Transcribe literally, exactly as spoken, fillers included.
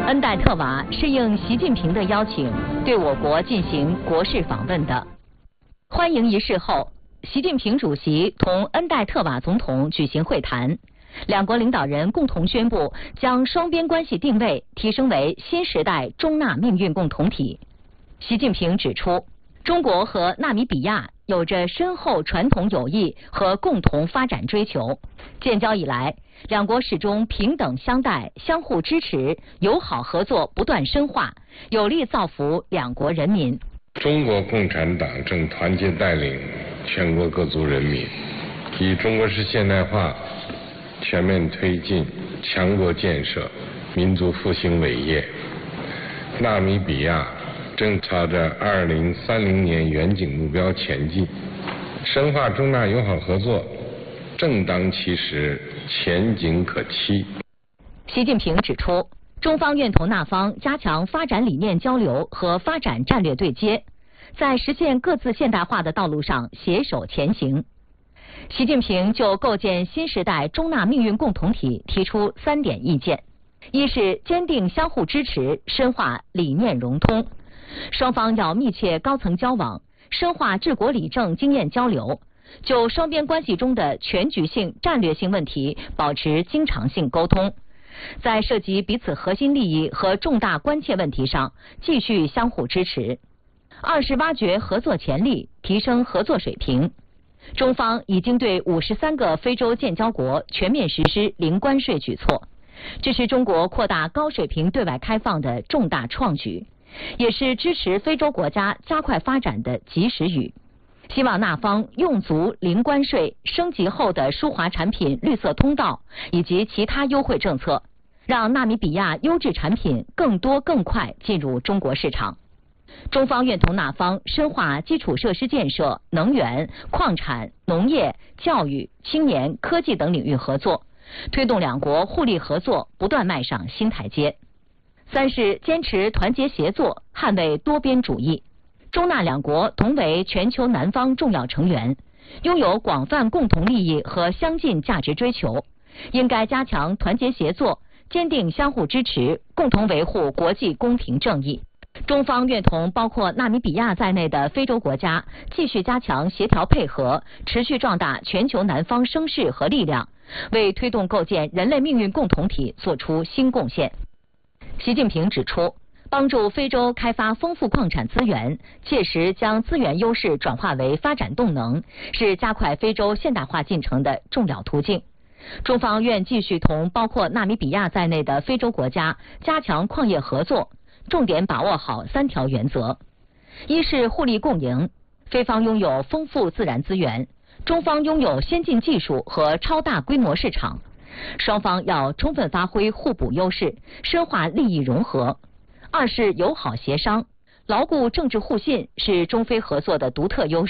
恩代特瓦是应习近平的邀请，对我国进行国事访问的。欢迎仪式后，习近平主席同恩代特瓦总统举行会谈，两国领导人共同宣布将双边关系定位提升为新时代中纳命运共同体。习近平指出，中国和纳米比亚有着深厚传统友谊和共同发展追求，建交以来，两国始终平等相待、相互支持，友好合作不断深化，有力造福两国人民。 中国共产党正团结带领全国各族人民，以中国式现代化全面推进强国建设、民族复兴伟业。纳米比亚正朝着二零三零年远景目标前进，深化中纳友好合作正当其时，前景可期。 习近平指出，中方愿同纳方加强发展理念交流和发展战略对接，在实现各自现代化的道路上携手前行。习近平就构建新时代中纳命运共同体提出三点意见：一是坚定相互支持，深化理念融通，双方要密切高层交往，深化治国理政经验交流，就双边关系中的全局性、战略性问题保持经常性沟通，在涉及彼此核心利益和重大关切问题上继续相互支持。二是挖掘合作潜力，提升合作水平。中方已经对五十三个非洲建交国全面实施零关税举措，这是中国扩大高水平对外开放的重大创举，也是支持非洲国家加快发展的及时雨。希望纳方用足零关税升级后的输华产品绿色通道以及其他优惠政策，让纳米比亚优质产品更多更快进入中国市场。中方愿同纳方深化基础设施建设、能源、矿产、农业、教育、青年、科技等领域合作，推动两国互利合作不断迈上新台阶。三是坚持团结协作，捍卫多边主义。中纳两国同为全球南方重要成员，拥有广泛共同利益和相近价值追求，应该加强团结协作，坚定相互支持，共同维护国际公平正义。中方愿同包括纳米比亚在内的非洲国家继续加强协调配合，持续壮大全球南方声势和力量，为推动构建人类命运共同体做出新贡献。习近平指出，帮助非洲开发丰富矿产资源，切实将资源优势转化为发展动能，是加快非洲现代化进程的重要途径。中方愿继续同包括纳米比亚在内的非洲国家加强矿业合作，重点把握好三条原则：一是互利共赢，非方拥有丰富自然资源，中方拥有先进技术和超大规模市场，双方要充分发挥互补优势，深化利益融合。二是友好协商，牢固政治互信是中非合作的独特优势。